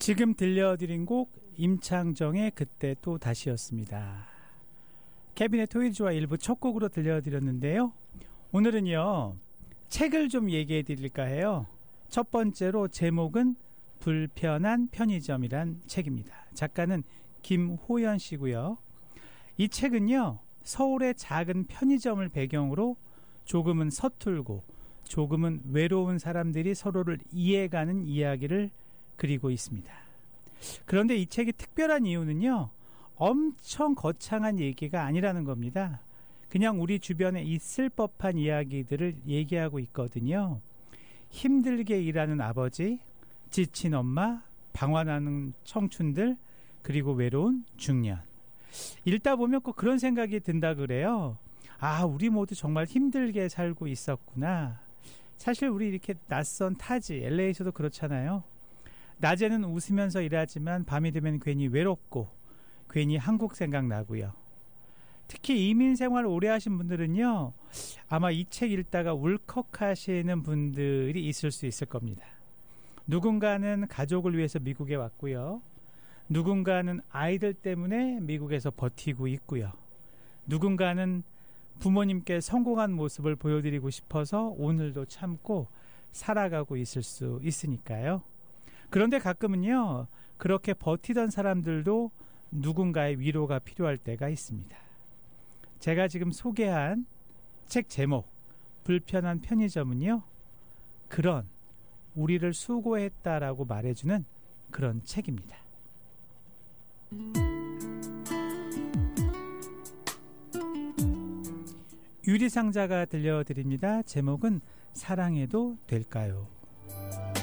지금 들려드린 곡 임창정의 그때 또 다시였습니다. 케빈의 토일즈와 일부 첫 곡으로 들려드렸는데요. 오늘은요, 책을 좀 얘기해 드릴까 해요. 첫 번째로 제목은 불편한 편의점이란 책입니다. 작가는 김호연 씨고요. 이 책은요, 서울의 작은 편의점을 배경으로 조금은 서툴고 조금은 외로운 사람들이 서로를 이해가는 이야기를 그리고 있습니다. 그런데 이 책이 특별한 이유는요, 엄청 거창한 얘기가 아니라는 겁니다. 그냥 우리 주변에 있을 법한 이야기들을 얘기하고 있거든요. 힘들게 일하는 아버지, 지친 엄마, 방황하는 청춘들, 그리고 외로운 중년. 읽다 보면 꼭 그런 생각이 든다 그래요. 아, 우리 모두 정말 힘들게 살고 있었구나. 사실 우리 이렇게 낯선 타지, LA에서도 그렇잖아요. 낮에는 웃으면서 일하지만 밤이 되면 괜히 외롭고 괜히 한국 생각나고요. 특히 이민 생활 오래 하신 분들은요, 아마 이 책 읽다가 울컥하시는 분들이 있을 수 있을 겁니다. 누군가는 가족을 위해서 미국에 왔고요. 누군가는 아이들 때문에 미국에서 버티고 있고요. 누군가는 부모님께 성공한 모습을 보여드리고 싶어서 오늘도 참고 살아가고 있을 수 있으니까요. 그런데 가끔은요, 그렇게 버티던 사람들도 누군가의 위로가 필요할 때가 있습니다. 제가 지금 소개한 책 제목 불편한 편의점은요, 그런 우리를 수고했다라고 말해주는 그런 책입니다. 유리상자가 들려드립니다. 제목은 사랑해도 될까요?